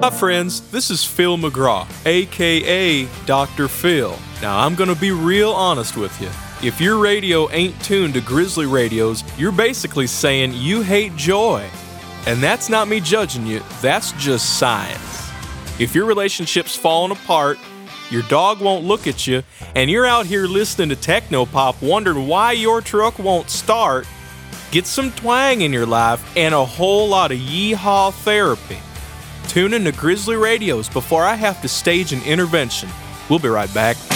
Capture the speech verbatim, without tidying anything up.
Hi friends, this is Phil McGraw, aka Doctor Phil. Now I'm gonna be real honest with you. If your radio ain't tuned to Grizzly radios, you're basically saying you hate joy. And that's not me judging you, that's just science. If your relationship's falling apart, your dog won't look at you, and you're out here listening to techno-pop wondering why your truck won't start, get some twang in your life and a whole lot of yeehaw therapy. Tune in to Grizzly Radios before I have to stage an intervention. We'll be right back.